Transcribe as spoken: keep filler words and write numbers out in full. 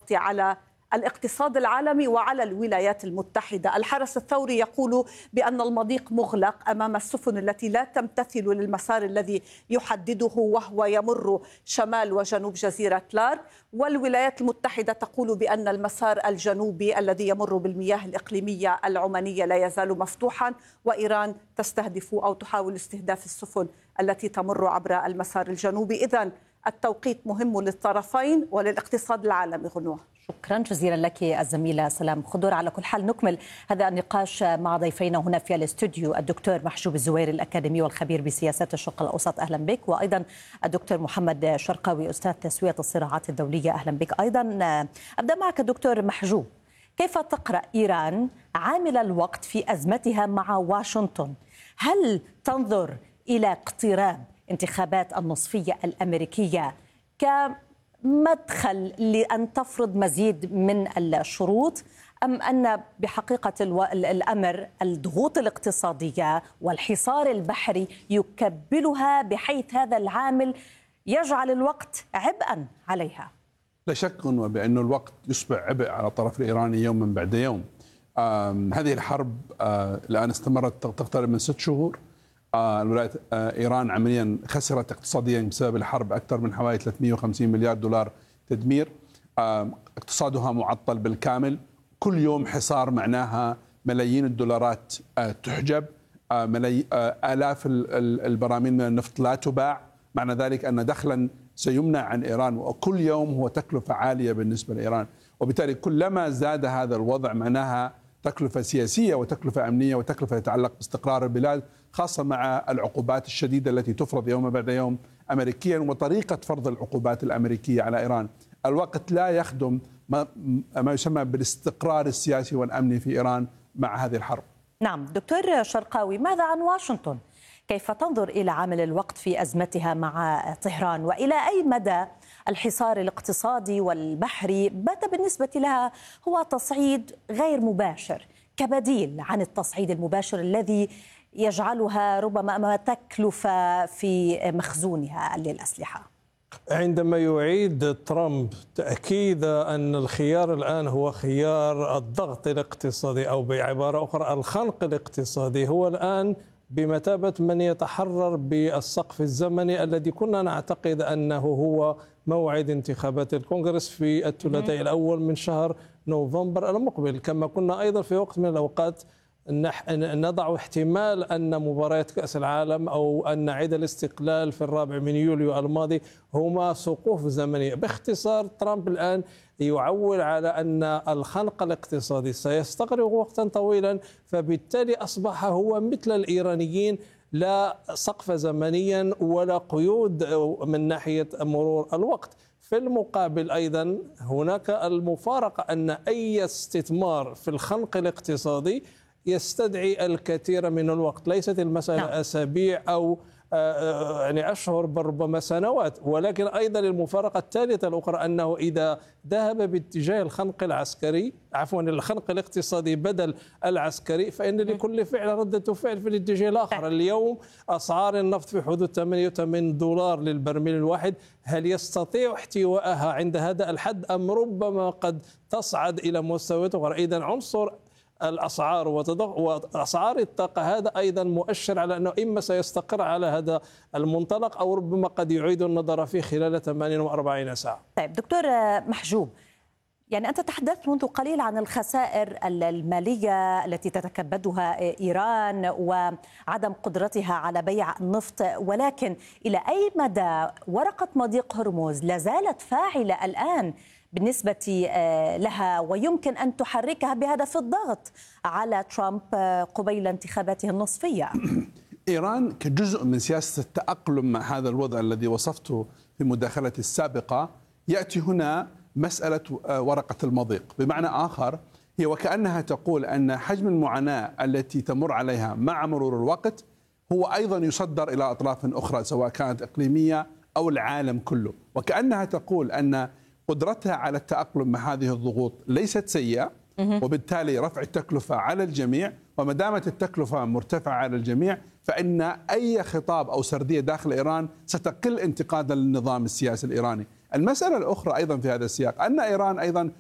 الضغط على الاقتصاد العالمي وعلى الولايات المتحدة. الحرس الثوري يقول بأن المضيق مغلق أمام السفن التي لا تمتثل للمسار الذي يحدده وهو يمر شمال وجنوب جزيرة لارك، والولايات المتحدة تقول بأن المسار الجنوبي الذي يمر بالمياه الإقليمية العمانية لا يزال مفتوحا، وإيران تستهدف أو تحاول استهداف السفن التي تمر عبر المسار الجنوبي. إذن التوقيت مهم للطرفين وللاقتصاد العالمي. غنوة، شكرا جزيلا لك الزميلة سلام خضر. على كل حال نكمل هذا النقاش مع ضيفينا هنا في الاستوديو، الدكتور محجوب الزويري الأكاديمي والخبير بسياسات الشرق الأوسط، أهلا بك، وأيضا الدكتور محمد شرقاوي أستاذ تسوية الصراعات الدولية، أهلا بك أيضا. أبدأ معك دكتور محجوب، كيف تقرأ إيران عامل الوقت في أزمتها مع واشنطن؟ هل تنظر إلى اقتراب انتخابات النصفية الأمريكية كمدخل لأن تفرض مزيد من الشروط، أم أن بحقيقة الأمر الضغوط الاقتصادية والحصار البحري يكبلها بحيث هذا العامل يجعل الوقت عبئا عليها؟ لا شك بأن الوقت يصبح عبء على الطرف الإيراني يوما بعد يوم. هذه الحرب الآن استمرت تقترب من ست شهور. الولايات إيران عمليا خسرت اقتصاديا بسبب الحرب أكثر من حوالي ثلاثمئة وخمسين مليار دولار تدمير. اقتصادها معطل بالكامل، كل يوم حصار معناها ملايين الدولارات تحجب، آلاف البراميل من النفط لا تباع، معنى ذلك أن دخلا سيمنع عن إيران، وكل يوم هو تكلفة عالية بالنسبة لإيران. وبالتالي كلما زاد هذا الوضع معناها تكلفة سياسية وتكلفة أمنية وتكلفة تتعلق باستقرار البلاد، خاصة مع العقوبات الشديدة التي تفرض يوم بعد يوم أمريكيا وطريقة فرض العقوبات الأمريكية على إيران. الوقت لا يخدم ما, ما يسمى بالاستقرار السياسي والأمني في إيران مع هذه الحرب. نعم دكتور شرقاوي، ماذا عن واشنطن؟ كيف تنظر إلى عامل الوقت في أزمتها مع طهران، وإلى أي مدى الحصار الاقتصادي والبحري بات بالنسبة لها هو تصعيد غير مباشر كبديل عن التصعيد المباشر الذي يجعلها ربما أمام تكلفة في مخزونها للأسلحة؟ عندما يعيد ترامب تأكيد أن الخيار الآن هو خيار الضغط الاقتصادي، أو بعبارة أخرى الخنق الاقتصادي، هو الآن بمثابة من يتحرر بالسقف الزمني الذي كنا نعتقد أنه هو موعد انتخابات الكونغرس في الثلاثاء الأول من شهر نوفمبر المقبل، كما كنا أيضا في وقت من الأوقات نضع احتمال أن مباريات كأس العالم أو أن عيد الاستقلال في الرابع من يوليو الماضي هما سقوف زمنية. باختصار ترامب الآن يعول على أن الخنق الاقتصادي سيستغرق وقتا طويلا، فبالتالي أصبح هو مثل الإيرانيين لا سقف زمنيا ولا قيود من ناحية مرور الوقت. في المقابل أيضا هناك المفارقة أن أي استثمار في الخنق الاقتصادي يستدعي الكثير من الوقت، ليست المسألة نعم. أسابيع أو يعني أشهر بل ربما سنوات. ولكن أيضا المفارقة الثالثة الأخرى أنه إذا ذهب باتجاه الخنق العسكري عفوا الخنق الاقتصادي بدل العسكري، فإن لكل فعل ردة فعل في الاتجاه الآخر. اليوم أسعار النفط في حدود ثمانية وثمانين دولار للبرميل الواحد، هل يستطيع احتوائها عند هذا الحد أم ربما قد تصعد إلى مستويات أخرى؟ إذن عنصر الأسعار وأسعار الطاقة هذا أيضا مؤشر على أنه إما سيستقر على هذا المنطلق أو ربما قد يعيد النظر فيه خلال ثمانية وأربعين ساعة. طيب دكتور محجوب، يعني أنت تحدثت منذ قليل عن الخسائر المالية التي تتكبدها إيران وعدم قدرتها على بيع النفط، ولكن إلى أي مدى ورقة مضيق هرمز لا زالت فاعلة الآن بالنسبة لها ويمكن أن تحركها بهدف الضغط على ترامب قبيل انتخاباته النصفية؟ إيران كجزء من سياسة التأقلم مع هذا الوضع الذي وصفته في مداخلتي السابقة، يأتي هنا مسألة ورقة المضيق. بمعنى آخر هي وكأنها تقول أن حجم المعاناة التي تمر عليها مع مرور الوقت هو أيضا يصدر إلى أطراف أخرى سواء كانت إقليمية أو العالم كله، وكأنها تقول أن قدرتها على التأقلم مع هذه الضغوط ليست سيئة، وبالتالي رفع التكلفة على الجميع، وما دامت التكلفة مرتفعة على الجميع فإن أي خطاب أو سردية داخل إيران ستقل انتقادا للنظام السياسي الإيراني. المسألة الأخرى أيضا في هذا السياق أن إيران أيضا